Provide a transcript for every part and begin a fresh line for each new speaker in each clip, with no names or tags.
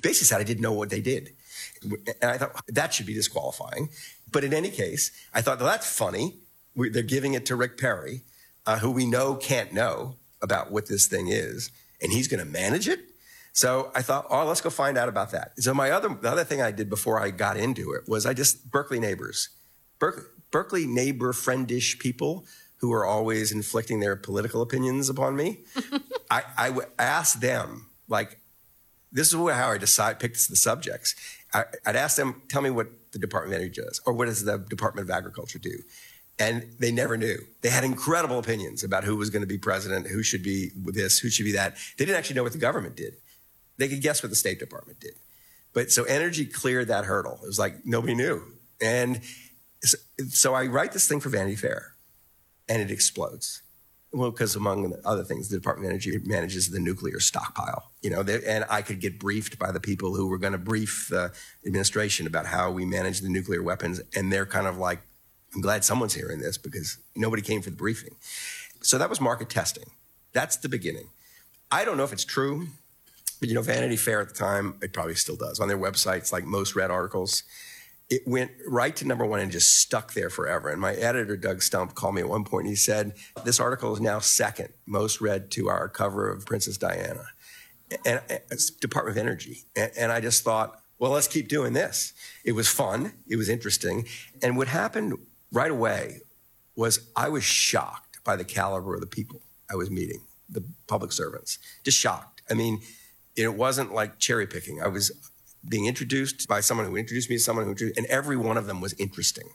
basically said I didn't know what they did. And I thought that should be disqualifying. But in any case, I thought, well, that's funny. They're giving it to Rick Perry, who we know can't know about what this thing is, and he's going to manage it. So I thought, oh, let's go find out about that. So the other thing I did before I got into it was Berkeley neighbors. Berkeley neighbor friendish people who are always inflicting their political opinions upon me. I asked them, like, this is how I picked the subjects. I'd ask them, tell me what the Department of Energy does, or what does the Department of Agriculture do? And they never knew. They had incredible opinions about who was going to be president, who should be this, who should be that. They didn't actually know what the government did. They could guess what the State Department did. But so energy cleared that hurdle. It was like nobody knew. And so I write this thing for Vanity Fair, and it explodes. Well, because among other things, the Department of Energy manages the nuclear stockpile, and I could get briefed by the people who were going to brief the administration about how we manage the nuclear weapons. And they're kind of like, I'm glad someone's hearing this because nobody came for the briefing. So that was market testing. That's the beginning. I don't know if it's true, but Vanity Fair at the time, it probably still does. On their websites, like most read articles, it went right to number one and just stuck there forever. And my editor, Doug Stump, called me at one point and he said, this article is now second most read to our cover of Princess Diana. And it's Department of Energy. And I just thought, well, let's keep doing this. It was fun. It was interesting. And what happened right away was I was shocked by the caliber of the people I was meeting, the public servants, just shocked. I mean, it wasn't like cherry picking. I was being introduced by someone who introduced me to someone and every one of them was interesting.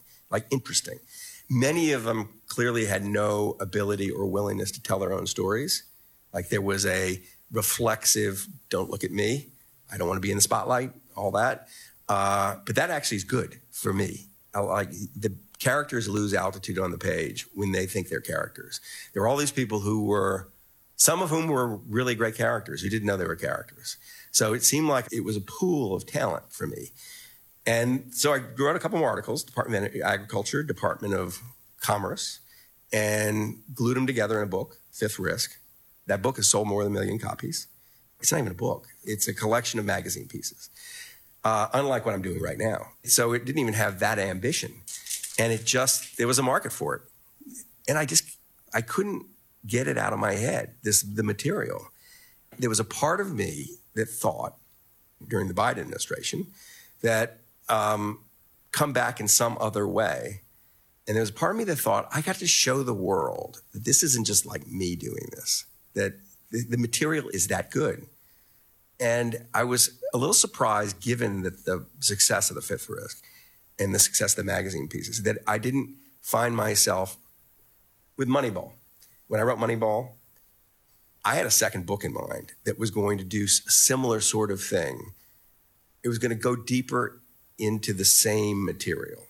Many of them clearly had no ability or willingness to tell their own stories. Like there was a reflexive, don't look at me, I don't want to be in the spotlight, all that. But that actually is good for me. The characters lose altitude on the page when they think they're characters. There were all these people some of whom were really great characters who didn't know they were characters. So it seemed like it was a pool of talent for me. And so I wrote a couple more articles, Department of Agriculture, Department of Commerce, and glued them together in a book, Fifth Risk. That book has sold more than 1 million copies. It's not even a book. It's a collection of magazine pieces, unlike what I'm doing right now. So it didn't even have that ambition. And there was a market for it. And I couldn't get it out of my head, the material. There was a part of me that thought, during the Biden administration, that come back in some other way. And there was a part of me that thought, I got to show the world that this isn't just like me doing this, that the material is that good. And I was a little surprised, given that the success of the Fifth Risk and the success of the magazine pieces, that I didn't find myself with Moneyball. When I wrote Moneyball, I had a second book in mind that was going to do a similar sort of thing. It was going to go deeper into the same material.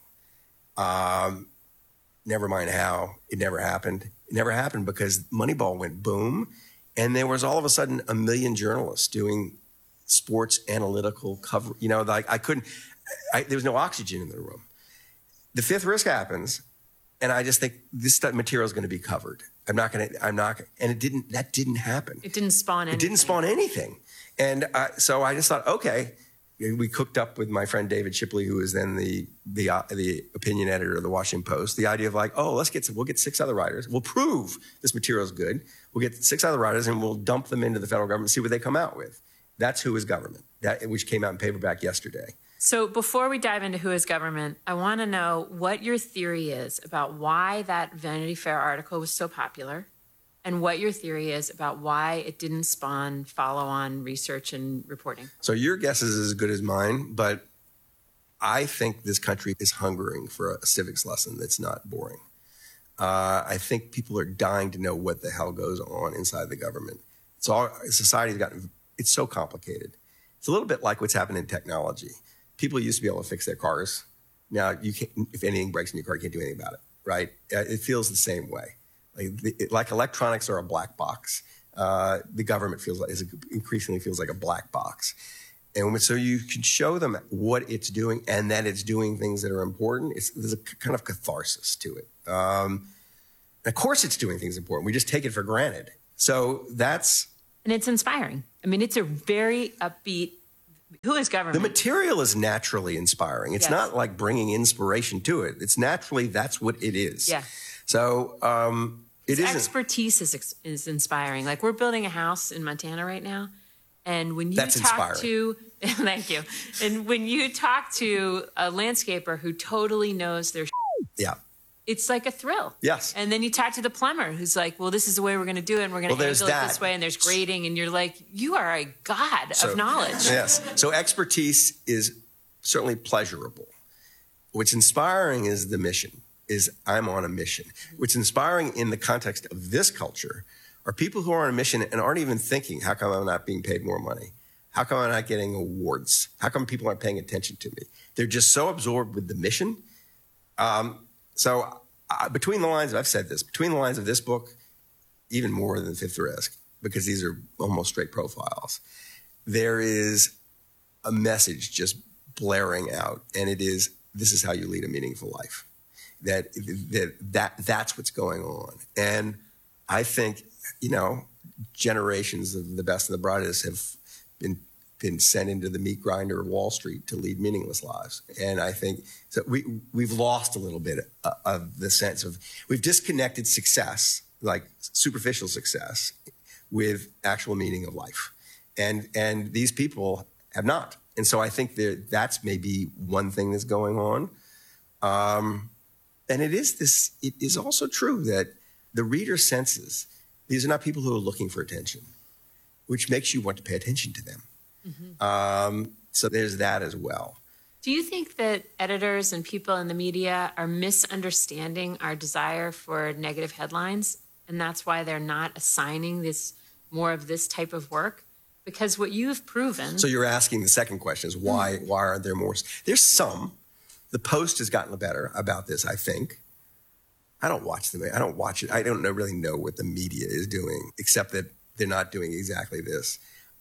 Never mind how, it never happened. It never happened because Moneyball went boom, and there was all of a sudden 1 million journalists doing sports analytical cover. There was no oxygen in the room. The Fifth Risk happens, and I just think this material is going to be covered. And that didn't happen.
It didn't spawn anything.
It didn't spawn anything. And so I just thought, okay, we cooked up with my friend David Shipley, who was then the opinion editor of the Washington Post, the idea of like, oh, we'll get 6 other writers. We'll prove this material is good. We'll get 6 other writers and we'll dump them into the federal government and see what they come out with. That's Who is Government, which came out in paperback yesterday.
So before we dive into Who is Government, I want to know what your theory is about why that Vanity Fair article was so popular and what your theory is about why it didn't spawn follow-on research and reporting.
So your guess is as good as mine, but I think this country is hungering for a civics lesson that's not boring. I think people are dying to know what the hell goes on inside the government. Society's it's so complicated. It's a little bit like what's happened in technology. People used to be able to fix their cars. Now, if anything breaks in your car, you can't do anything about it, right? It feels the same way. Like electronics are a black box. The government increasingly feels like a black box. And so you can show them what it's doing and that it's doing things that are important. There's a kind of catharsis to it. Of course it's doing things important. We just take it for granted. So that's...
And it's inspiring. I mean, it's a very upbeat, Who is
The
government?
material is naturally inspiring. It's
Yes.
not like bringing inspiration to it. It's naturally, that's what it is.
Yeah.
So it isn't.
Expertise is inspiring. Like we're building a house in Montana right now. And when you
That's
talk
inspiring.
to, thank you. And when you talk to a landscaper who totally knows their
Yeah.
it's like a thrill.
Yes.
And then you talk to the plumber who's like, well, this is the way we're going to do it. And we're going to
Well, there's
angle it
that.
this way. And there's grading. And you're like, you are a god of knowledge.
Yes. So expertise is certainly pleasurable. What's inspiring is the mission, is I'm on a mission. What's inspiring in the context of this culture are people who are on a mission and aren't even thinking, how come I'm not being paid more money? How come I'm not getting awards? How come people aren't paying attention to me? They're just so absorbed with the mission. Between the lines, I've said this, between the lines of this book, even more than Fifth Risk, because these are almost straight profiles, there is a message just blaring out, and it is, this is how you lead a meaningful life. That's what's going on. And I think, generations of the best and the brightest have been sent into the meat grinder of Wall Street to lead meaningless lives. And I think so we've lost a little bit of the sense of, we've disconnected success, like superficial success, with actual meaning of life. And these people have not. And so I think that's maybe one thing that's going on. And it is also true that the reader senses these are not people who are looking for attention, which makes you want to pay attention to them. Mm-hmm. So there's that as well.
Do you think that editors and people in the media are misunderstanding our desire for negative headlines? And that's why they're not assigning more of this type of work? Because what you've proven...
So you're asking, the second question is why aren't there more? There's some. The Post has gotten better about this, I think. I don't watch them. I don't watch it. I don't really know what the media is doing, except that they're not doing exactly this.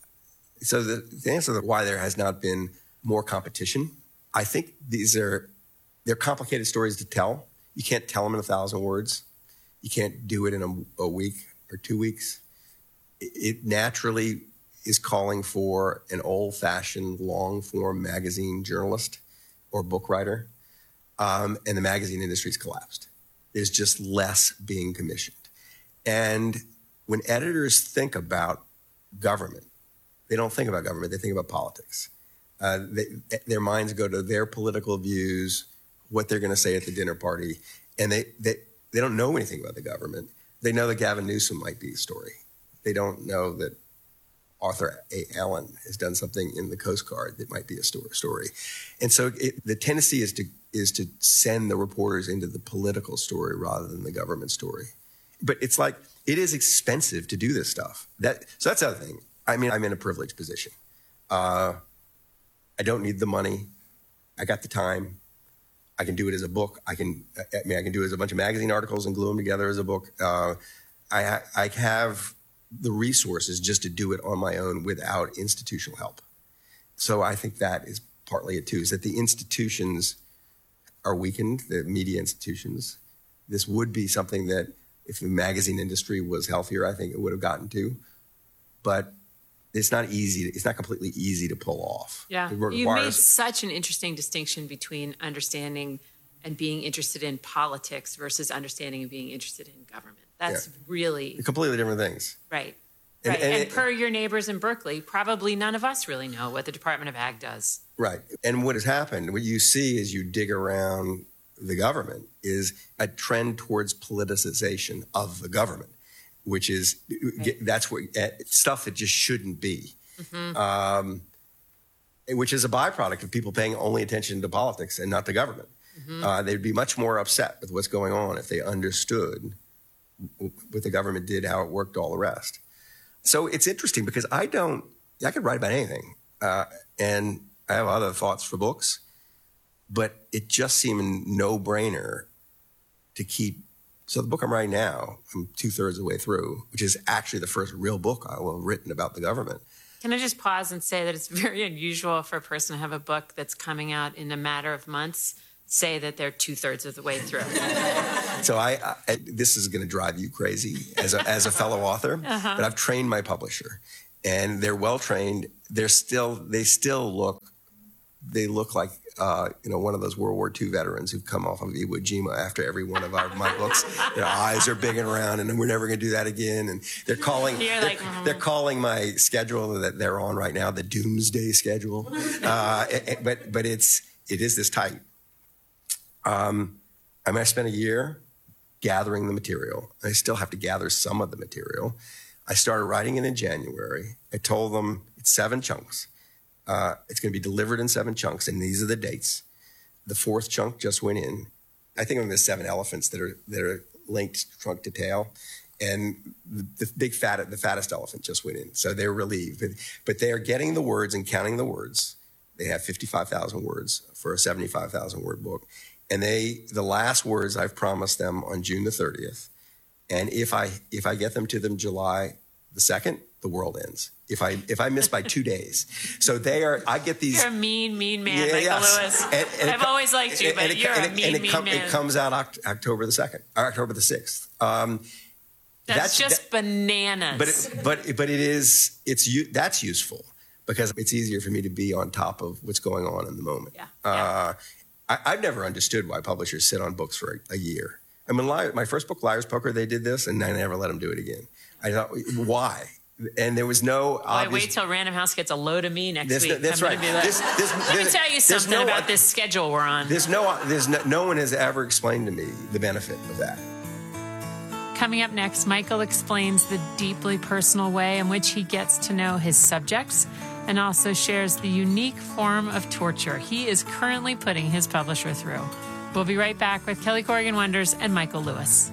So the answer to why there has not been more competition, I think they're complicated stories to tell. You can't tell them in 1,000 words. You can't do it in a week or 2 weeks. It naturally is calling for an old-fashioned, long-form magazine journalist or book writer, and the magazine industry's collapsed. There's just less being commissioned. And when editors think about government, they don't think about government, they think about politics. Their minds go to their political views, what they're going to say at the dinner party, and they don't know anything about the government. They know that Gavin Newsom might be a story. They don't know that Arthur A. Allen has done something in the Coast Guard that might be a story. And so the tendency is to send the reporters into the political story rather than the government story. But it's like, it is expensive to do this stuff. So that's the other thing. I mean, I'm in a privileged position. I don't need the money. I got the time. I can do it as a book. I can do it as a bunch of magazine articles and glue them together as a book. I have the resources just to do it on my own without institutional help. So I think that is partly it too, is that the institutions are weakened, the media institutions. This would be something that if the magazine industry was healthier, I think it would have gotten to. But it's not easy. It's not completely easy to pull off.
Yeah, you made such an interesting distinction between understanding and being interested in politics versus understanding and being interested in government. That's really...
completely different things.
Right. And per your neighbors in Berkeley, probably none of us really know what the Department of Ag does. Right.
And what has happened, what you see as you dig around the government is a trend towards politicization of the government, which is, that's what stuff that just shouldn't be. Mm-hmm. Which is a byproduct of people paying only attention to politics and not the government. Mm-hmm. They'd be much more upset with what's going on if they understood what the government did, how it worked, all the rest. So it's interesting because I could write about anything. And I have other thoughts for books, but it just seemed a no-brainer to keep. So the book I'm writing now, I'm 2/3 of the way through, which is actually the first real book I will have written about the government.
Can I just pause and say that it's very unusual for a person to have a book that's coming out in a matter of months say that they're 2/3 of the way through.
So this is going to drive you crazy as a fellow author, but I've trained my publisher. and they're well trained. They still look like one of those World War II veterans who've come off of Iwo Jima after every one of my books. Their eyes are big and round, and we're never going to do that again. And they're calling they're calling my schedule that they're on right now the Doomsday schedule. But it is this tight. I spent a year gathering the material. I still have to gather some of the material. I started writing it in January. I told them it's 7 chunks. It's going to be delivered in 7 chunks, and these are the dates. The 4th chunk just went in. I think of them as 7 elephants that are linked trunk to tail, and the fattest elephant just went in. So they're relieved, but they are getting the words and counting the words. They have 55,000 words for a 75,000 word book, and the last words I've promised them on June the 30th. And if I get them to them July the 2nd, the world ends. If I miss by 2 days. So I get these.
You're a mean man, Michael Lewis. I've always liked you, but you're a mean man.
It comes out October the 2nd, or October the 6th.
That's just bananas.
But that's useful because it's easier for me to be on top of what's going on in the moment.
Yeah.
I've never understood why publishers sit on books for a year. I mean, my first book, Liar's Poker, they did this, and I never let them do it again. I thought, why? And there was no obvious...
Wait till Random House gets a load of me next week.
That's right.
Let me tell you something about this schedule we're on.
No one has ever explained to me the benefit of that.
Coming up next, Michael explains the deeply personal way in which he gets to know his subjects and also shares the unique form of torture he is currently putting his publisher through. We'll be right back with Kelly Corrigan Wonders and Michael Lewis.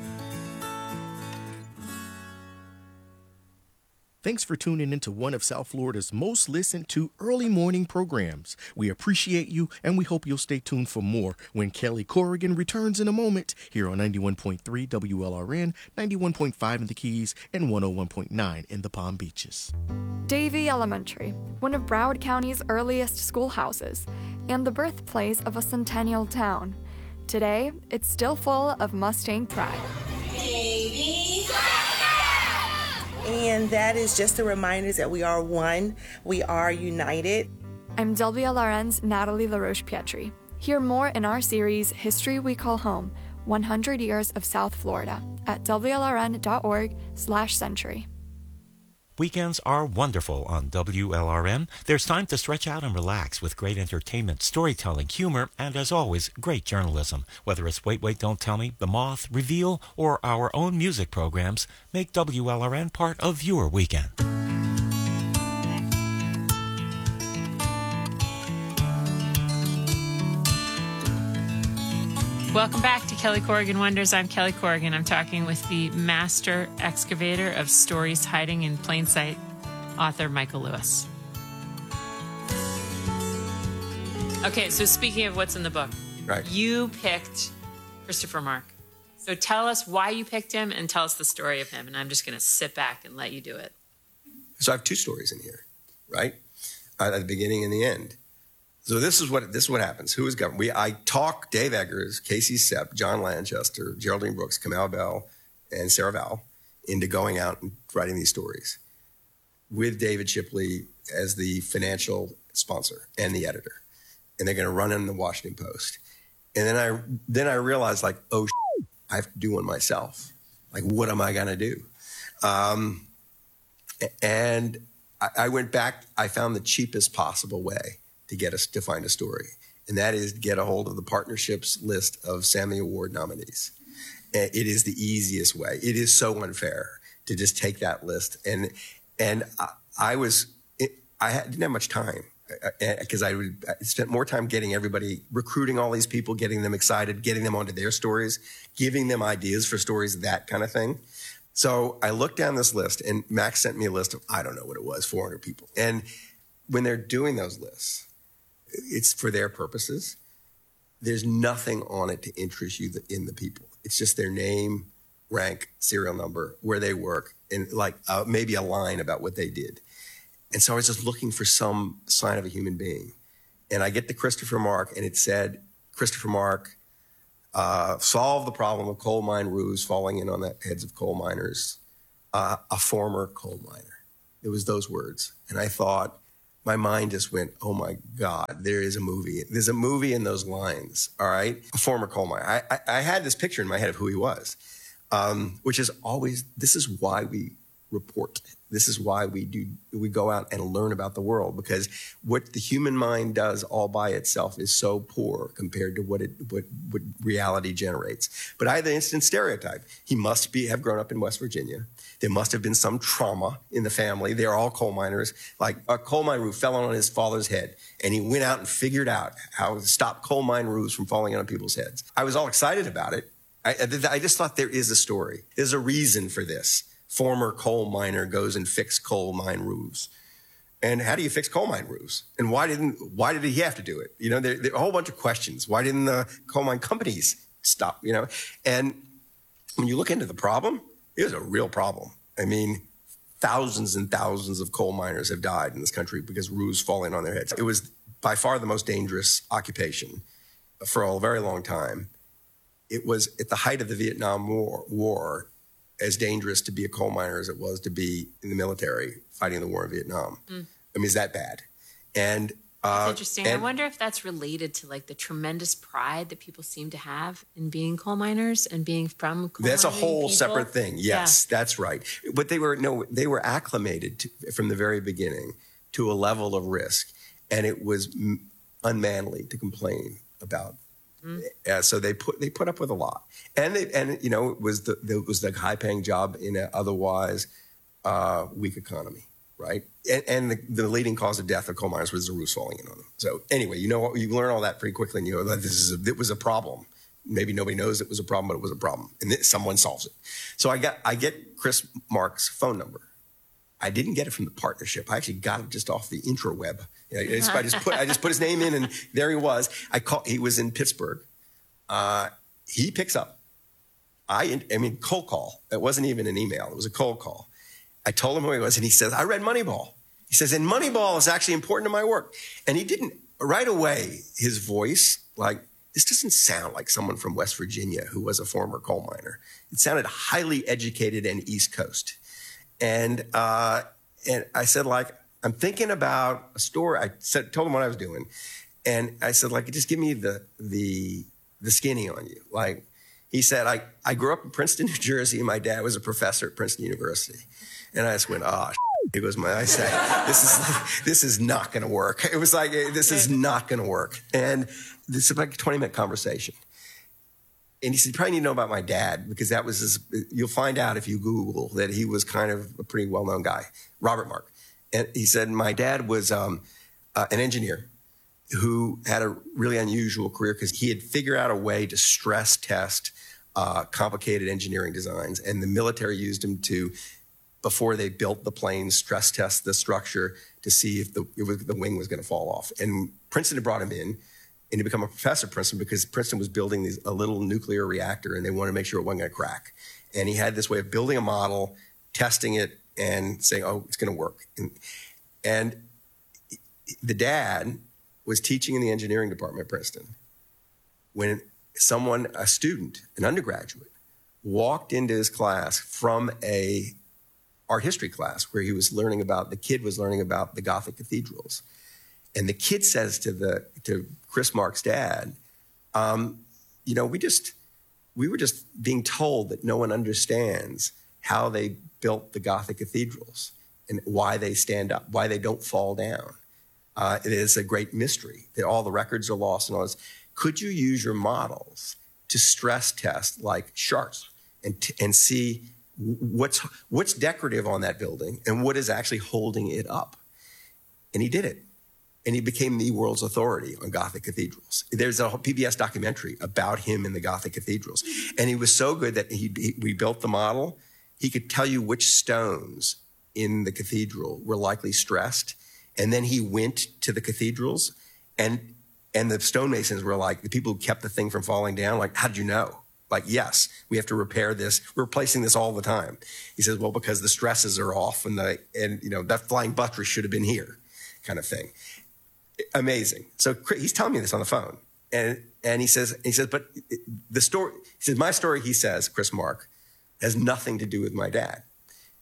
Thanks for tuning into one of South Florida's most listened to early morning programs. We appreciate you, and we hope you'll stay tuned for more when Kelly Corrigan returns in a moment here on 91.3 WLRN, 91.5 in the Keys, and 101.9 in the Palm Beaches.
Davie Elementary, one of Broward County's earliest schoolhouses, and the birthplace of a centennial town. Today, it's still full of Mustang pride.
And that is just a reminder that we are one, we are united.
I'm WLRN's Natalie LaRoche-Pietri. Hear more in our series, History We Call Home, 100 Years of South Florida, at WLRN.org/century.
Weekends are wonderful on WLRN. There's time to stretch out and relax with great entertainment, storytelling, humor, and as always, great journalism. Whether it's Wait, Wait, Don't Tell Me, The Moth, Reveal, or our own music programs, make WLRN part of your weekend.
Welcome back to Kelly Corrigan Wonders. I'm Kelly Corrigan. I'm talking with the master excavator of stories hiding in plain sight, author Michael Lewis. Okay, so speaking of what's in the book,
right.
You picked Christopher Mark. So tell us why you picked him and tell us the story of him. And I'm just going to sit back and let you do it.
So I have 2 stories in here, right? At the beginning and the end. So this is what happens. Who is government? I talk Dave Eggers, Casey Sepp, John Lanchester, Geraldine Brooks, Kamau Bell, and Sarah Val into going out and writing these stories with David Shipley as the financial sponsor and the editor. And they're going to run in the Washington Post. And then I realized, like, oh, I have to do one myself. Like, what am I going to do? And I went back. I found the cheapest possible way to get us to find a story. And that is get a hold of the partnership's list of Sammy Award nominees. And it is the easiest way. It is so unfair to just take that list. And I didn't have much time because I spent more time getting everybody, recruiting all these people, getting them excited, getting them onto their stories, giving them ideas for stories, that kind of thing. So I looked down this list, and Max sent me a list of, I don't know what it was, 400 people. And when they're doing those lists, it's for their purposes. There's nothing on it to interest you in the people. It's just their name, rank, serial number, where they work, and maybe a line about what they did. And so I was just looking for some sign of a human being. And I get to Christopher Mark, and it said, Christopher Mark solved the problem of coal mine roofs falling in on the heads of coal miners, a former coal miner. It was those words. And I thought, my mind just went, oh my God, there is a movie. There's a movie in those lines, all right? A former coal miner. I had this picture in my head of who he was, which is always, this is why we report. This is why we go out and learn about the world, because what the human mind does all by itself is so poor compared to what reality generates. But I had the instant stereotype. He must have grown up in West Virginia. There must have been some trauma in the family. They're all coal miners. Like a coal mine roof fell on his father's head, and he went out and figured out how to stop coal mine roofs from falling on people's heads. I was all excited about it. I just thought there is a story. There's a reason for this. Former coal miner goes and fixes coal mine roofs. And how do you fix coal mine roofs? And why did he have to do it? You know, there are a whole bunch of questions. Why didn't the coal mine companies stop, you know? And when you look into the problem, it was a real problem. I mean, thousands and thousands of coal miners have died in this country because roofs falling on their heads. It was by far the most dangerous occupation for a very long time. It was at the height of the Vietnam War as dangerous to be a coal miner as it was to be in the military fighting the war in Vietnam. I mean, it's that bad. And
it's interesting. I wonder if that's related to like the tremendous pride that people seem to have in being coal miners and being from coal
That's a
mining
whole
people.
separate thing. Yes,
Yeah.
that's right. But they were acclimated from the very beginning to a level of risk, and it was unmanly to complain about. So they put up with a lot, and you know, it was the high paying job in an otherwise weak economy, right? And the leading cause of death of coal miners was the roofs falling in on them. So anyway, you know what, you learn all that pretty quickly, and you go, it was a problem. Maybe nobody knows it was a problem, but it was a problem, and someone solves it. So I get Chris Marks' phone number. I didn't get it from the partnership. I actually got it just off the intraweb. I just put his name in, and there he was. He was in Pittsburgh. He picks up. I mean, cold call. It wasn't even an email. It was a cold call. I told him who he was, and he says, I read Moneyball. He says, and Moneyball is actually important to my work. And he didn't, right away, his voice, like, this doesn't sound like someone from West Virginia who was a former coal miner. It sounded highly educated and East Coast. And I said, like, I'm thinking about a story. I told him what I was doing. And I said, like, just give me the skinny on you. Like, he said, I grew up in Princeton, New Jersey, and my dad was a professor at Princeton University. And I just went, it was I said, this is not going to work. It was like, this is not going to work. And this is like a 20-minute conversation. And he said, you probably need to know about my dad, because that was you'll find out if you Google that he was kind of a pretty well-known guy, Robert Mark. And he said, my dad was an engineer who had a really unusual career because he had figured out a way to stress test complicated engineering designs. And the military used him to, before they built the planes, stress test the structure to see if the wing was going to fall off. And Princeton had brought him in, and he became a professor at Princeton because Princeton was building a little nuclear reactor, and they wanted to make sure it wasn't going to crack. And he had this way of building a model, testing it, and saying, oh, it's going to work. And the dad was teaching in the engineering department at Princeton when a student, an undergraduate, walked into his class from a art history class where the kid was learning about the Gothic cathedrals. And the kid says to Chris Marks' dad, you know, we were just being told that no one understands how they built the Gothic cathedrals and why they stand up, why they don't fall down. It is a great mystery that all the records are lost and all this. Could you use your models to stress test like sharks and see what's decorative on that building and what is actually holding it up? And he did it. And he became the world's authority on Gothic cathedrals. There's a PBS documentary about him in the Gothic cathedrals. And he was so good that we built the model. He could tell you which stones in the cathedral were likely stressed. And then he went to the cathedrals, and the stonemasons were like, the people who kept the thing from falling down, like, how did you know? Like, yes, we have to repair this. We're replacing this all the time. He says, well, because the stresses are off, and you know, that flying buttress should have been here, kind of thing. Amazing. So he's telling me this on the phone, and he says, but the story. He says, my story. He says, Chris Mark, has nothing to do with my dad.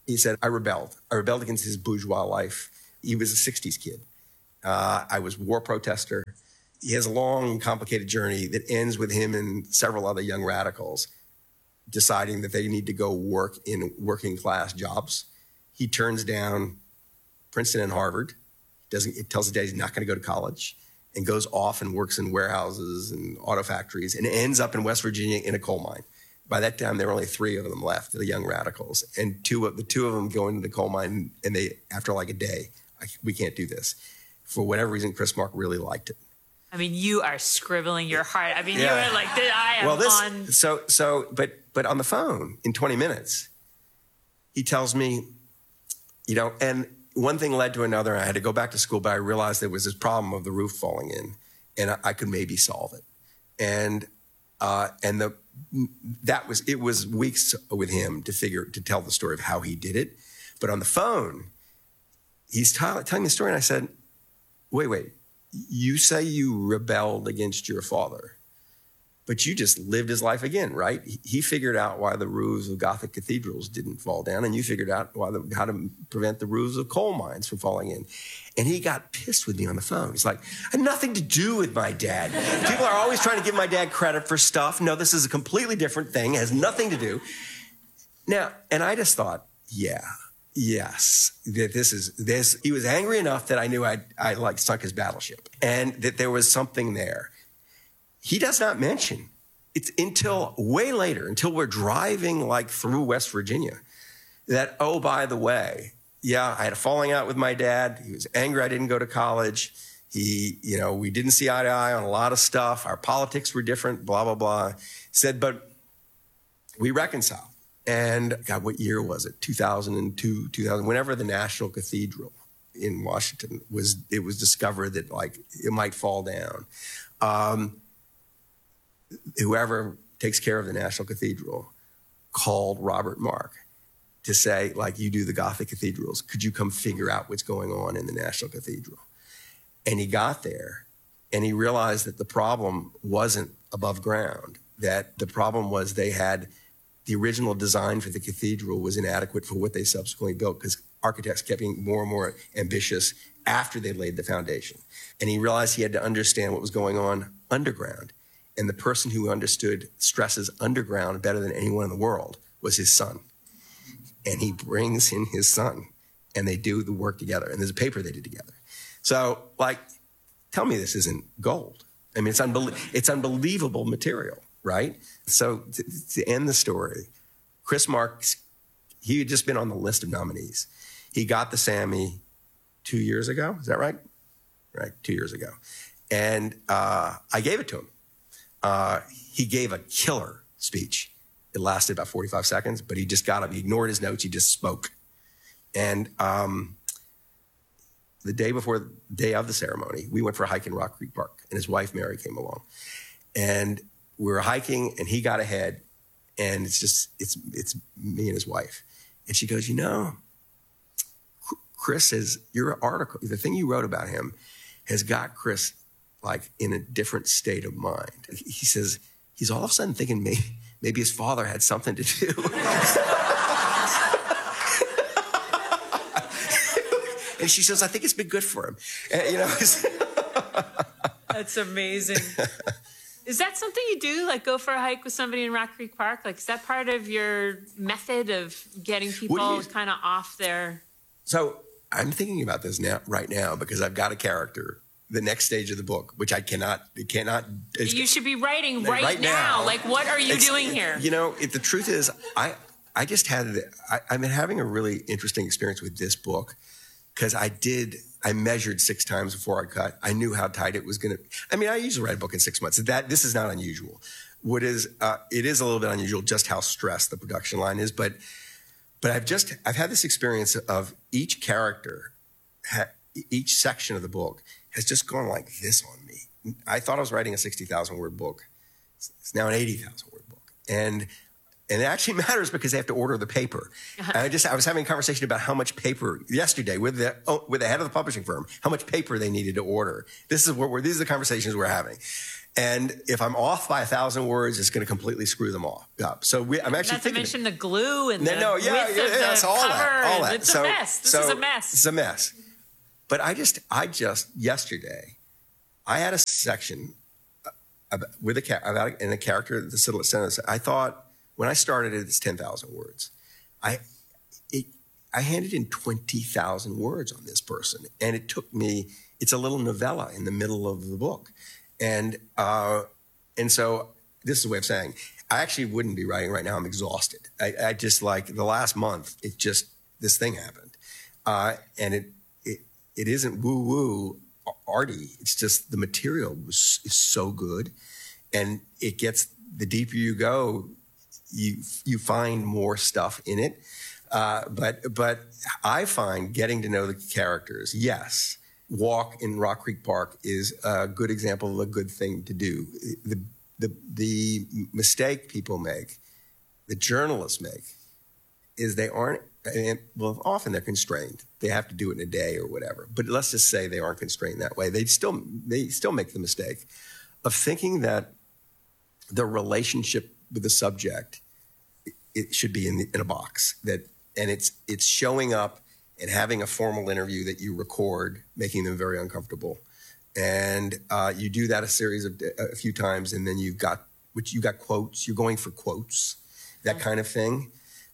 He said, I rebelled. I rebelled against his bourgeois life. He was a 60s kid. I was war protester. He has a long, complicated journey that ends with him and several other young radicals deciding that they need to go work in working class jobs. He turns down Princeton and Harvard. It tells his dad he's not going to go to college, and goes off and works in warehouses and auto factories and ends up in West Virginia in a coal mine. By that time, there were only 3 of them left, the young radicals. And the two of them go into the coal mine, and they, after like a day, we can't do this. For whatever reason, Chris Mark really liked it.
I mean, you are scribbling your heart. I mean,
Yeah.
you were like, I am on.
But on the phone in 20 minutes, he tells me, and one thing led to another. I had to go back to school, but I realized there was this problem of the roof falling in, and I could maybe solve it. And it was weeks with him to tell the story of how he did it. But on the phone, he's telling me the story, and I said, wait, you say you rebelled against your father, but you just lived his life again, right? He figured out why the roofs of Gothic cathedrals didn't fall down, and you figured out how to prevent the roofs of coal mines from falling in. And he got pissed with me on the phone. He's like, I had nothing to do with my dad. People are always trying to give my dad credit for stuff. No, this is a completely different thing. It has nothing to do. Now, and I just thought, yes, that this. He was angry enough that I knew I like sunk his battleship, and that there was something there. He does not mention it's until way later, until we're driving like through West Virginia, that, oh, by the way, I had a falling out with my dad. He was angry I didn't go to college. We didn't see eye to eye on a lot of stuff. Our politics were different, blah, blah, blah. He said, but we reconciled. And God, what year was it? 2002, 2000, whenever the National Cathedral in Washington was discovered that like it might fall down. Whoever takes care of the National Cathedral called Robert Mark to say, like, you do the Gothic cathedrals. Could you come figure out what's going on in the National Cathedral? And he got there, and he realized that the problem wasn't above ground, that the problem was they had the original design for the cathedral was inadequate for what they subsequently built, because architects kept getting more and more ambitious after they laid the foundation. And he realized he had to understand what was going on underground. And the person who understood stresses underground better than anyone in the world was his son. And he brings in his son, and they do the work together. And there's a paper they did together. So, like, tell me this isn't gold. I mean, it's unbelievable material, right? So to end the story, Chris Marks, he had just been on the list of nominees. He got the Sammy 2 years ago. Is that right? Right, 2 years ago. And I gave it to him. He gave a killer speech. It lasted about 45 seconds, but he just got up. He ignored his notes. He just spoke. And the day of the ceremony, we went for a hike in Rock Creek Park, and his wife, Mary, came along. And we were hiking, and he got ahead, and it's me and his wife. And she goes, Chris says, your article, the thing you wrote about him has got Chris like in a different state of mind. He says, he's all of a sudden thinking maybe his father had something to do. And she says, I think it's been good for him.
That's amazing. Is that something you do, like go for a hike with somebody in Rock Creek Park? Like, is that part of your method of getting people kind of off their...
So I'm thinking about this right now, because I've got a character, the next stage of the book, which it cannot.
You should be writing right now. Like, what are you doing here?
The truth is, I've been having a really interesting experience with this book, because I measured 6 times before I cut. I knew how tight it was going to. I mean, I usually write a book in 6 months. This is not unusual. It is a little bit unusual just how stressed the production line is, but I've had this experience of each character, each section of the book has just gone like this on me. I thought I was writing a 60,000 word book. It's now an 80,000 word book. And it actually matters because they have to order the paper. I was having a conversation about how much paper yesterday with the head of the publishing firm, how much paper they needed to order. These are the conversations we're having. And if I'm off by 1,000 words, it's going to completely screw them all up. So I'm actually
Not to mention the glue and the width of the
all
cover.
that.
It's a mess. This is a mess.
It's a mess. But I just yesterday, I had a section with in a character, the sentence. I thought when I started it's 10,000 words. I handed in 20,000 words on this person, and it took me. It's a little novella in the middle of the book, and so this is the way of saying I actually wouldn't be writing right now. I'm exhausted. I just like the last month. This thing happened, and it isn't woo arty. It's just the material is so good, and it gets the deeper you go, you find more stuff in it. But I find getting to know the characters. Yes, Walk in Rock Creek Park is a good example of a good thing to do. The mistake people make, the journalists make, is they aren't. Well, often they're constrained. They have to do it in a day or whatever. But let's just say they aren't constrained that way. They still make the mistake of thinking that the relationship with the subject, it should be in a box, and it's showing up and having a formal interview that you record, making them very uncomfortable, and you do that a few times, and then you got quotes. You're going for quotes, that kind of thing.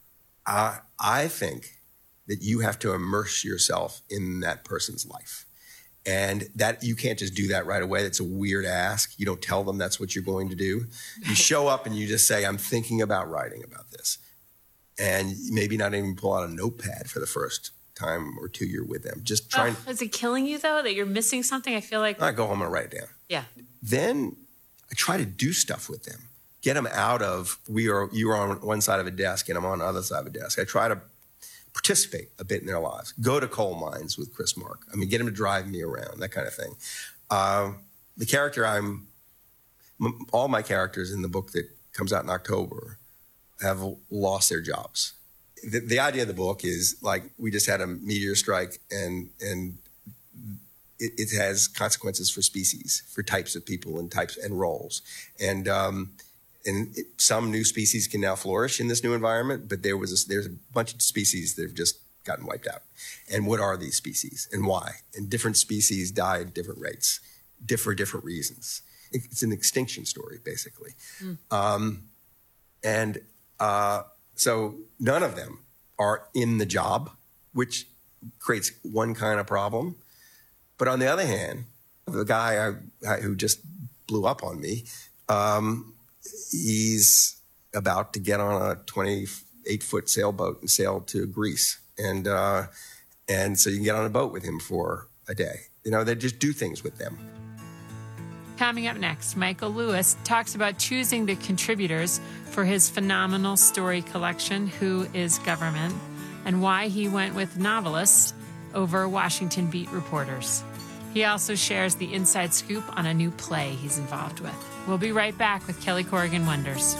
I think that you have to immerse yourself in that person's life, and that you can't just do that right away. That's a weird ask. You don't tell them that's what you're going to do. You show up and you just say, I'm thinking about writing about this. And maybe not even pull out a notepad for the first time or two you're with them. Just trying.
Is it killing you, though, that you're missing something? I feel like...
I go home and write it down.
Yeah.
Then I try to do stuff with them. Get them out of, you are on one side of a desk and I'm on the other side of a desk. I try to participate a bit in their lives. Go to coal mines with Chris Mark. I mean, get him to drive me around, that kind of thing. The character all my characters in the book that comes out in October have lost their jobs. The idea of the book is like we just had a meteor strike, and it has consequences for species, for types of people and types and roles, and some new species can now flourish in this new environment, but there's a bunch of species that have just gotten wiped out. And what are these species and why? And different species die at different rates, for different reasons. It's an extinction story, basically. So none of them are in the job, which creates one kind of problem. But on the other hand, the guy who just blew up on me, he's about to get on a 28-foot sailboat and sail to Greece. And so you can get on a boat with him for a day. You know, they just do things with them.
Coming up next, Michael Lewis talks about choosing the contributors for his phenomenal story collection, Who is Government, and why he went with novelists over Washington beat reporters. He also shares the inside scoop on a new play he's involved with. We'll be right back with Kelly Corrigan Wonders.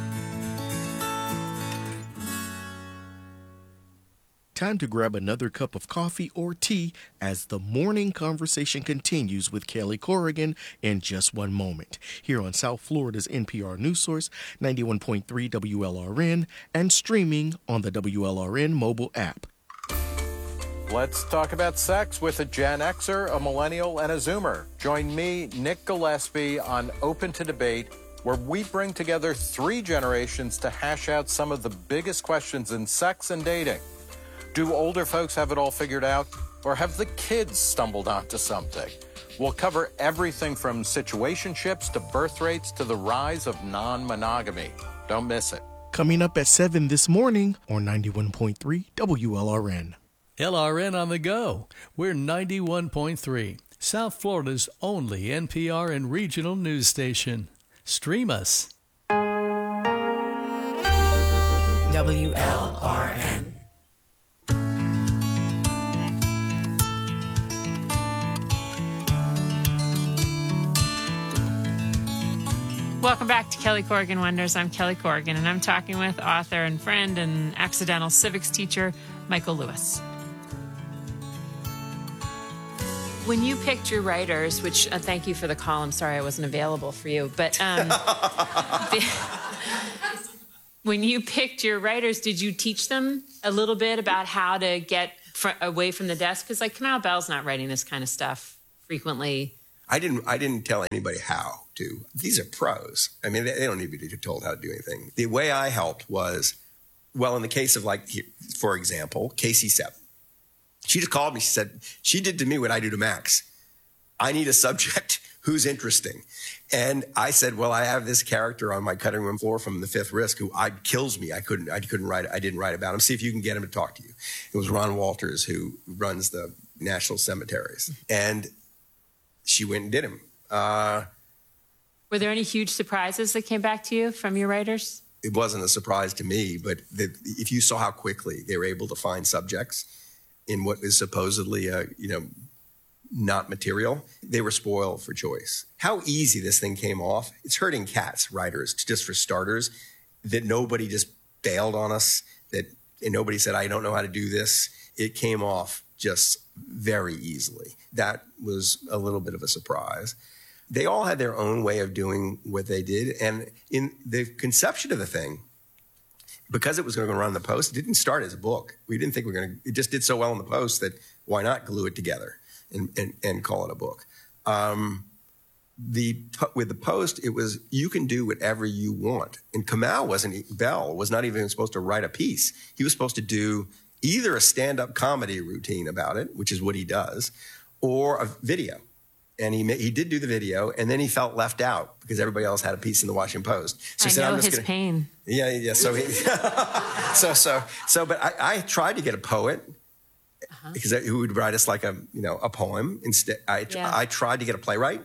Time to grab another cup of coffee or tea as the morning conversation continues with Kelly Corrigan in just one moment. Here on South Florida's NPR News Source, 91.3 WLRN, and streaming on the WLRN mobile app.
Let's talk about sex with a Gen Xer, a millennial, and a Zoomer. Join me, Nick Gillespie, on Open to Debate, where we bring together three generations to hash out some of the biggest questions in sex and dating. Do older folks have it all figured out, or have the kids stumbled onto something? We'll cover everything from situationships to birth rates to the rise of non-monogamy. Don't miss it.
Coming up at 7 this morning on 91.3 WLRN.
LRN on the go. We're 91.3, South Florida's only NPR and regional news station. Stream us.
WLRN.
Welcome back to Kelly Corrigan Wonders. I'm Kelly Corrigan, and I'm talking with author and friend and accidental civics teacher, Michael Lewis. When you picked your writers, which thank you for the call. I'm sorry I wasn't available for you, but when you picked your writers, did you teach them a little bit about how to get away from the desk? Because like Kamau Bell's not writing this kind of stuff frequently. I
didn't tell anybody how to. These are pros. I mean, they don't need to be told how to do anything. The way I helped was, well, in the case of like, for example, Casey Sepp. She just called me. She said, she did to me what I do to Max. I need a subject who's interesting. And I said, well, I have this character on my cutting room floor from The Fifth Risk who kills me. I couldn't write. I didn't write about him. See if you can get him to talk to you. It was Ron Walters, who runs the National Cemeteries. And she went and did him.
Were there any huge surprises that came back to you from your writers?
It wasn't a surprise to me, but if you saw how quickly they were able to find subjects in what is supposedly, not material, they were spoiled for choice. How easy this thing came off. It's hurting cats, writers, just for starters, that nobody just bailed on us, and nobody said, I don't know how to do this. It came off just very easily. That was a little bit of a surprise. They all had their own way of doing what they did. And in the conception of the thing, because it was going to run in the Post, it didn't start as a book. We didn't think we were going to, it just did so well in the Post that why not glue it together and call it a book. With the Post, it was, you can do whatever you want. And Bell was not even supposed to write a piece. He was supposed to do either a stand-up comedy routine about it, which is what he does, or a video. And he did do the video, and then he felt left out because everybody else had a piece in the Washington Post. So
I know his pain.
Yeah. So but I tried to get a poet because who would write us like a poem instead. I tried to get a playwright.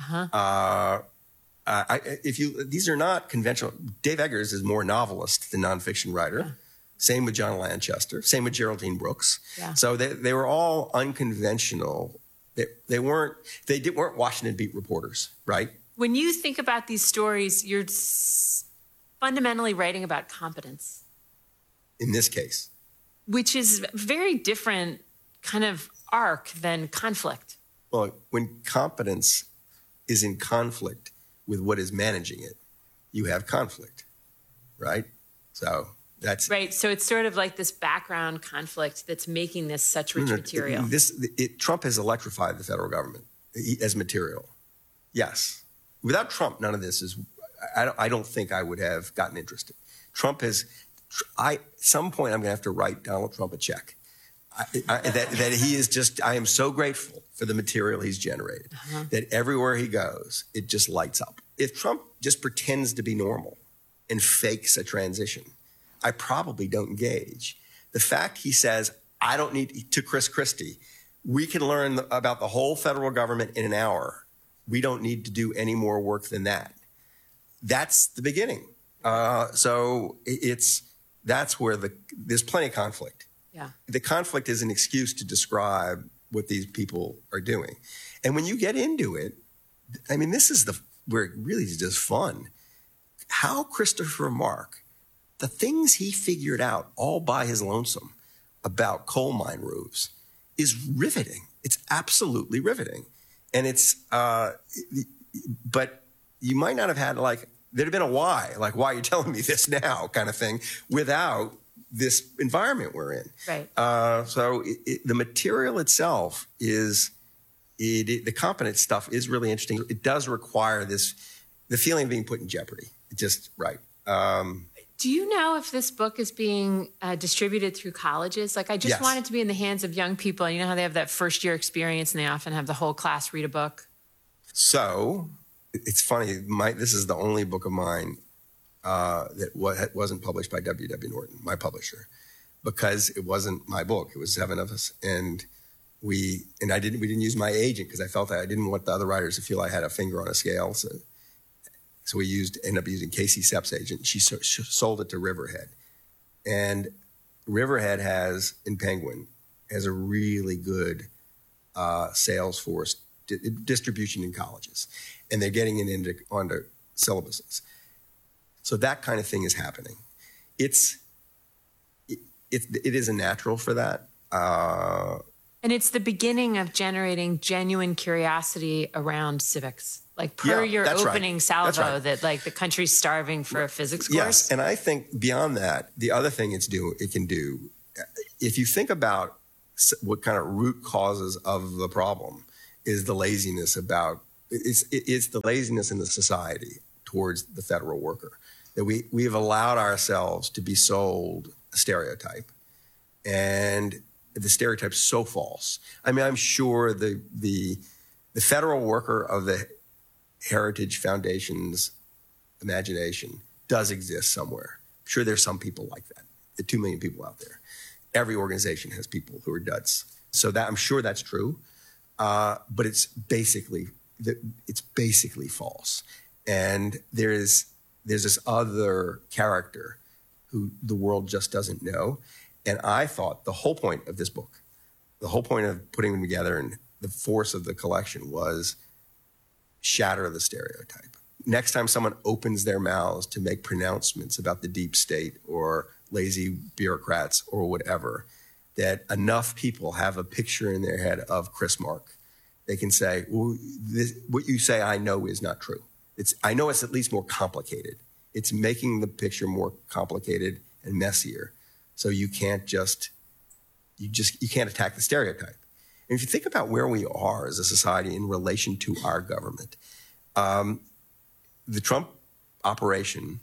These are not conventional. Dave Eggers is more novelist than nonfiction writer. Same with John Lanchester. Same with Geraldine Brooks. Yeah. So they were all unconventional. They weren't Washington beat reporters, right?
When you think about these stories, you're fundamentally writing about competence.
In this case.
Which is a very different kind of arc than conflict.
Well, when competence is in conflict with what is managing it, you have conflict, right? So that's
right. So it's sort of like this background conflict that's making this such rich material.
Trump has electrified the federal government as material. Yes. Without Trump, none of this is. I don't think I would have gotten interested. Trump has. At some point, I'm going to have to write Donald Trump a check. That he is just. I am so grateful for the material he's generated. That everywhere he goes, it just lights up. If Trump just pretends to be normal and fakes a transition, I probably don't engage. The fact he says, I don't need to Chris Christie, we can learn about the whole federal government in an hour. We don't need to do any more work than that. That's the beginning. That's where there's plenty of conflict.
Yeah. The
conflict is an excuse to describe what these people are doing. And when you get into it, I mean, this is where it really is just fun. How Christopher Mark, the things he figured out all by his lonesome about coal mine roofs is riveting. It's absolutely riveting. And but you might not have had there'd have been a why, like, why are you telling me this now kind of thing without this environment we're in.
Right.
So the material itself the competent stuff is really interesting. It does require the feeling of being put in jeopardy. Just right.
Do you know if this book is being distributed through colleges? Like, I just want it to be in the hands of young people. You know how they have that first year experience and they often have the whole class read a book?
So it's funny. This is the only book of mine that wasn't published by W.W. Norton, my publisher, because it wasn't my book. It was 7 of us. And we didn't use my agent because I felt that I didn't want the other writers to feel I had a finger on a scale. So we ended up using Casey Sepp's agent. She sold it to Riverhead. And Riverhead in Penguin, has a really good sales force, distribution in colleges. And they're getting it onto syllabuses. So that kind of thing is happening. It is a natural for that.
And it's the beginning of generating genuine curiosity around civics. Like per your
that's right.
opening
That's
salvo,
right.
that like the country's starving for a physics course.
Yes, and I think beyond that, the other thing it can do, if you think about what kind of root causes of the problem, is the laziness it's the laziness in the society towards the federal worker. That we have allowed ourselves to be sold a stereotype, and the stereotype's so false. I mean, I'm sure the federal worker of the Heritage Foundation's imagination does exist somewhere. I'm sure there's some people like that. There are 2 million people out there. Every organization has people who are duds. So that I'm sure that's true, but it's basically false. And there's this other character who the world just doesn't know. And I thought the whole point of this book, the whole point of putting them together and the force of the collection was shatter the stereotype. Next time someone opens their mouths to make pronouncements about the deep state or lazy bureaucrats or whatever, that enough people have a picture in their head of Chris Mark. They can say, well, what you say I know is not true. I know it's at least more complicated. It's making the picture more complicated and messier. So you can't attack the stereotype. And if you think about where we are as a society in relation to our government, the Trump operation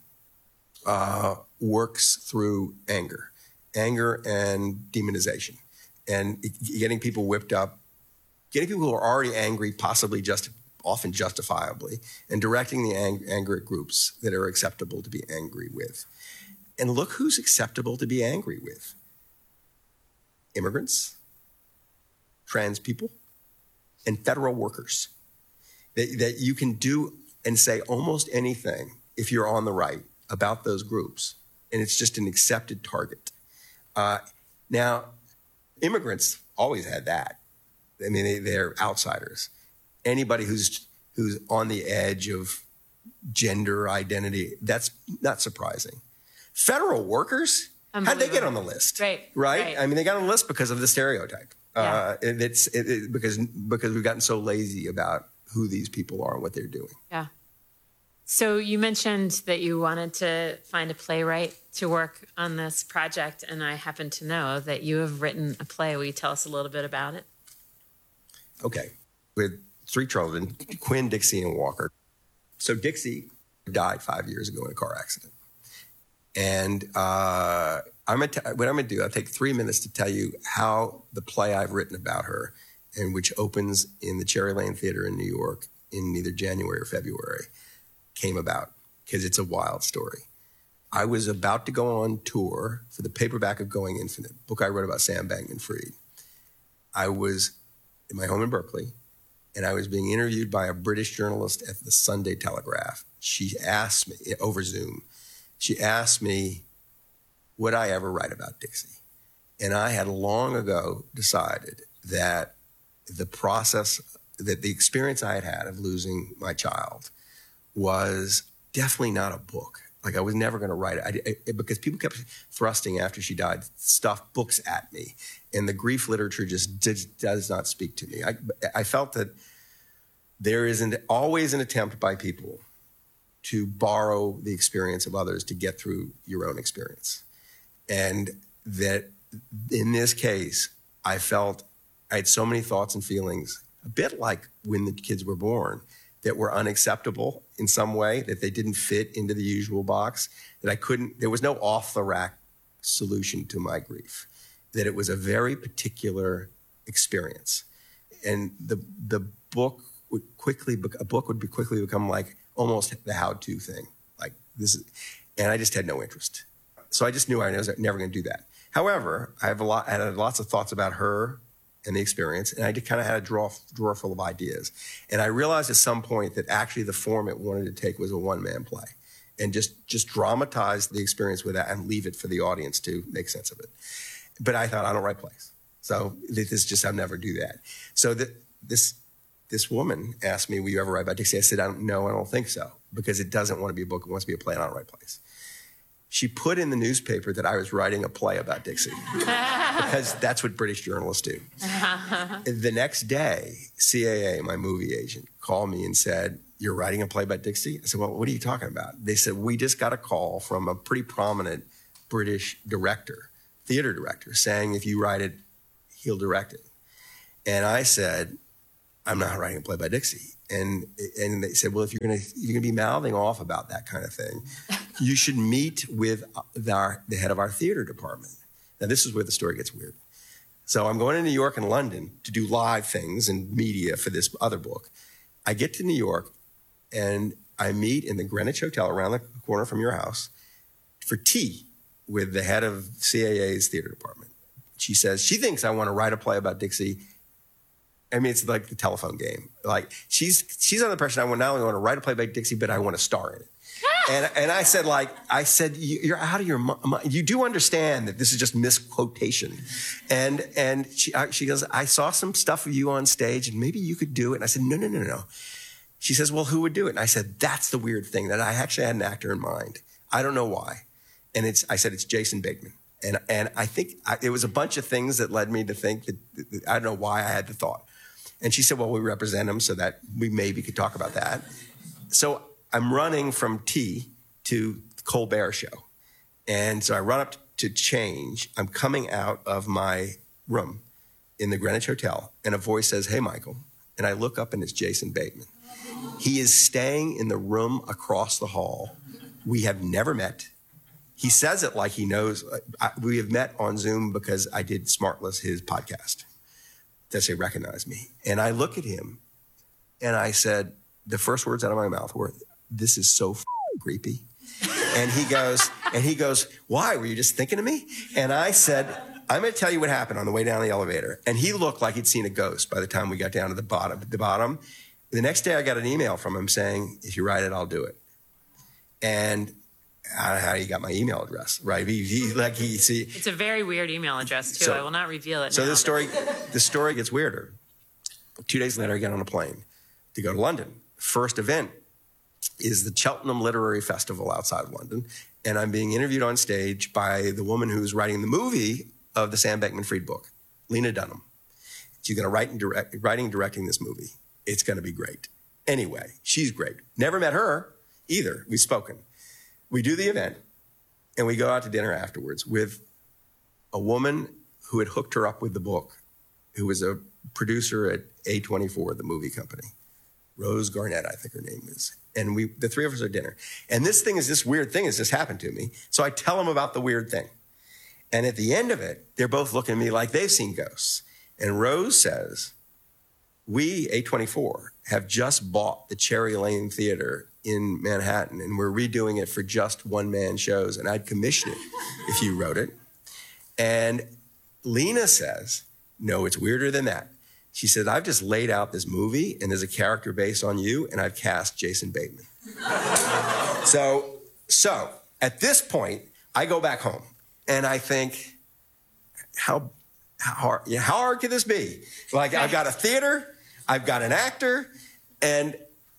works through anger and demonization, and getting people whipped up, getting people who are already angry, possibly often justifiably, and directing the anger at groups that are acceptable to be angry with. And look who's acceptable to be angry with. Immigrants, trans people, and federal workers. That you can do and say almost anything if you're on the right about those groups, and it's just an accepted target. Now, immigrants always had that. I mean, they're outsiders. Anybody who's on the edge of gender identity, that's not surprising. Federal workers, how'd they get on the list? Right? I mean, they got on the list because of the stereotype.
Yeah.
Because we've gotten so lazy about who these people are and what they're doing.
Yeah. So you mentioned that you wanted to find a playwright to work on this project, and I happen to know that you have written a play. Will you tell us a little bit about it? Okay.
With 3 children, Quinn, Dixie, and Walker. So Dixie died 5 years ago in a car accident. And what I'm going to do, I'll take 3 minutes to tell you how the play I've written about her, and which opens in the Cherry Lane Theater in New York in either January or February, came about, because it's a wild story. I was about to go on tour for the paperback of Going Infinite, book I wrote about Sam Bankman-Fried. I was in my home in Berkeley, and I was being interviewed by a British journalist at the Sunday Telegraph. She asked me, over Zoom, she asked me, would I ever write about Dixie? And I had long ago decided that the experience I had had of losing my child was definitely not a book. Like, I was never going to write it because people kept thrusting after she died books at me, and the grief literature just does not speak to me. I felt that there is always an attempt by people to borrow the experience of others to get through your own experience. And that in this case, I felt I had so many thoughts and feelings, a bit like when the kids were born, that were unacceptable in some way, that they didn't fit into the usual box, that there was no off-the-rack solution to my grief, that it was a very particular experience. And the book would quickly become like almost the how-to thing, like this, and I just had no interest. So I just knew I was never going to do that. However, I had lots of thoughts about her and the experience, and I just kind of had a drawer full of ideas. And I realized at some point that actually the form it wanted to take was a one-man play, and just dramatize the experience with that and leave it for the audience to make sense of it. But I thought, I don't write plays. So I'll never do that. So this woman asked me, will you ever write about Dixie? I said, no, I don't think so, because it doesn't want to be a book. It wants to be a play, and I don't write plays. she put in the newspaper that I was writing a play about Dixie because that's what British journalists do. The next day, CAA, my movie agent, called me and said, "You're writing a play about Dixie?" I said, "Well, what are you talking about?" They said, "We just got a call from a pretty prominent British director, theater director, saying if you write it, he'll direct it." And I said, "I'm not writing a play by Dixie." And they said, "Well, if you're gonna be mouthing off about that kind of thing, you should meet with the head of our theater department." Now, this is where the story gets weird. So I'm going to New York and London to do live things and media for this other book. I get to New York and I meet in the Greenwich Hotel around the corner from your house for tea with the head of CAA's theater department. She says she thinks I want to write a play about Dixie. I mean, it's like the telephone game. Like she's under the impression I not only want to write a play by Dixie, but I want to star in it. And I said, you're out of your mind. You do understand that this is just misquotation. And she goes, "I saw some stuff of you on stage, and maybe you could do it." And I said, No. She says, "Well, who would do it?" And I said, "That's the weird thing, that I actually had an actor in mind. I don't know why." And I said, "It's Jason Bateman." And I think it was a bunch of things that led me to think that I don't know why I had the thought. And she said, "Well, we represent him so that we maybe could talk about that." So I'm running from tea to the Colbert show. And so I run up to change. I'm coming out of my room in the Greenwich Hotel, and a voice says, "Hey, Michael." And I look up, and it's Jason Bateman. He is staying in the room across the hall. We have never met. He says it like he knows. We have met on Zoom because I did Smartless, his podcast. Does he recognize me? And I look at him, and I said, the first words out of my mouth were, "This is so creepy." And he goes, "Why? Were you just thinking of me?" And I said, "I'm going to tell you what happened on the way down the elevator." And he looked like he'd seen a ghost by the time we got down to the bottom. The next day I got an email from him saying, "If you write it, I'll do it." And I don't know how he got my email address, right?
It's a very weird email address, too. I will not reveal it now.
So the story gets weirder. 2 days later, I get on a plane to go to London. First event is the Cheltenham Literary Festival outside of London. And I'm being interviewed on stage by the woman who's writing the movie of the Sam Bankman-Fried book, Lena Dunham. She's going to directing this movie. It's going to be great. Anyway, she's great. Never met her either. We've spoken. We do the event, and we go out to dinner afterwards with a woman who had hooked her up with the book, who was a producer at A24, the movie company. Rose Garnett, I think her name is. And the three of us are at dinner. And this weird thing has just happened to me. So I tell them about the weird thing. And at the end of it, they're both looking at me like they've seen ghosts. And Rose says, "We, A24, have just bought the Cherry Lane Theater in Manhattan, and we're redoing it for just one-man shows, and I'd commission it if you wrote it." And Lena says, "No, it's weirder than that." She said, "I've just laid out this movie, and there's a character based on you, and I've cast Jason Bateman." So at this point, I go back home, and I think, how hard could this be? Like, I've got a theater, I've got an actor, and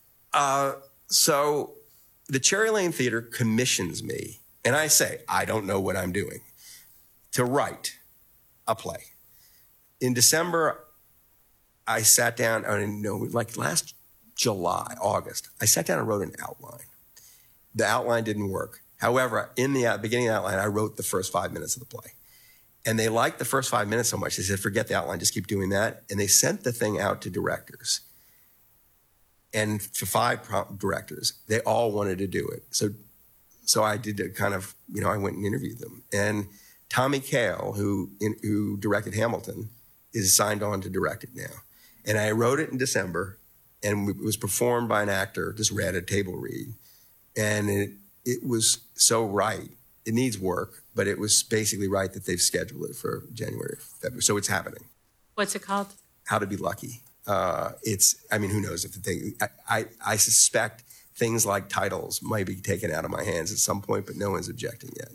so the Cherry Lane Theater commissions me, and I say, I don't know what I'm doing, to write a play. In December, I sat down, like last July, August, I sat down and wrote an outline. The outline didn't work. However, in the beginning of the outline, I wrote the first 5 minutes of the play. And they liked the first 5 minutes so much, they said, "Forget the outline, just keep doing that." And they sent the thing out to directors. And for 5 directors, they all wanted to do it. So I did a kind of, I went and interviewed them. And Tommy Kail, who directed Hamilton, is signed on to direct it now. And I wrote it in December, and it was performed by an actor, just read a table read. And it was so right. It needs work, but it was basically right that they've scheduled it for January, February. So it's happening.
What's it called?
How to Be Lucky. Who knows if the thing, I suspect things like titles might be taken out of my hands at some point, but no one's objecting yet.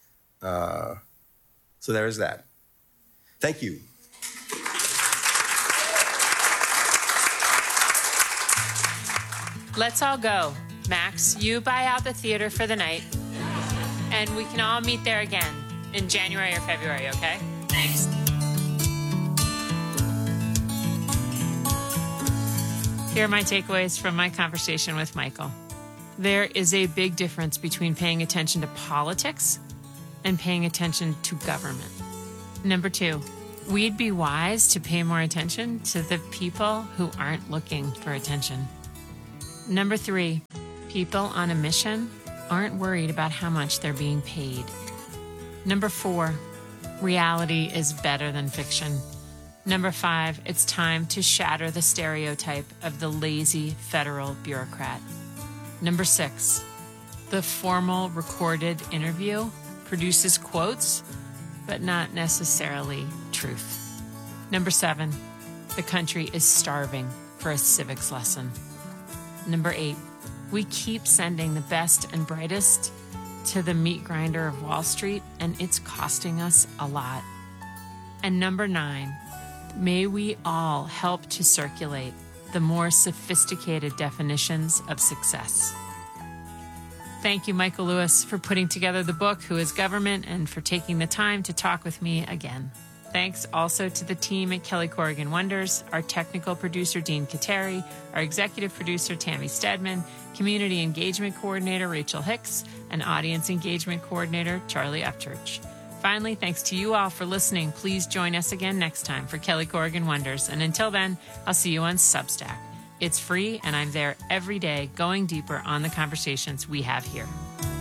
So there's that. Thank you.
Let's all go. Max, you buy out the theater for the night. And we can all meet there again in January or February, okay? Thanks. Here are my takeaways from my conversation with Michael. There is a big difference between paying attention to politics and paying attention to government. Number 2, we'd be wise to pay more attention to the people who aren't looking for attention. Number 3, people on a mission aren't worried about how much they're being paid. Number 4, reality is better than fiction. Number 5, it's time to shatter the stereotype of the lazy federal bureaucrat. Number 6, the formal recorded interview produces quotes, but not necessarily truth. Number 7, the country is starving for a civics lesson. Number 8, we keep sending the best and brightest to the meat grinder of Wall Street, and it's costing us a lot. And number 9, may we all help to circulate the more sophisticated definitions of success. Thank you, Michael Lewis, for putting together the book, Who is Government, and for taking the time to talk with me again. Thanks also to the team at Kelly Corrigan Wonders, our technical producer, Dean Kateri, our executive producer, Tammy Stedman, community engagement coordinator, Rachel Hicks, and audience engagement coordinator, Charlie Upchurch. Finally, thanks to you all for listening. Please join us again next time for Kelly Corrigan Wonders. And until then, I'll see you on Substack. It's free, and I'm there every day going deeper on the conversations we have here.